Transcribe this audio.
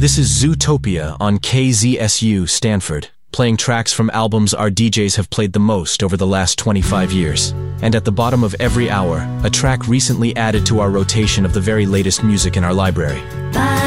This is Zootopia on KZSU Stanford, playing tracks from albums our DJs have played the most over the last 25 years. And at the bottom of every hour, a track recently added to our rotation of the very latest music in our library. Bye.